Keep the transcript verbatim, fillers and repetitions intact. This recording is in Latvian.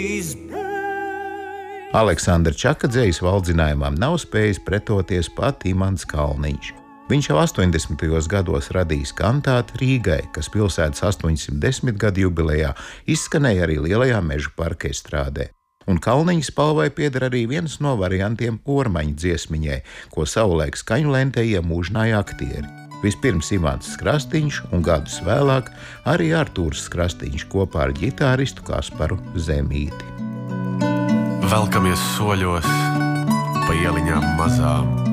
Aleksandra Čaka dzejas valdzinājumam nav spējis pretoties pat Imants Kalniņš. Viņš jau astoņdesmitajos gados radījis kantātu Rīgai, kas pilsētas astoņsimt desmit gadu jubilejā izskanēja arī Lielajā Meža parka estrādē. Un Kalniņa spalvai pieder arī viens no variantiem ormaņu dziesmiņai, ko savulaik skaņu lentē iemūžināja aktieri. Vispirms Imants Skrastiņš un gadus vēlāk arī Artūrs Skrastiņš kopā ar ģitāristu Kasparu Zemīti. Velkamies soļos pa ieliņām mazām,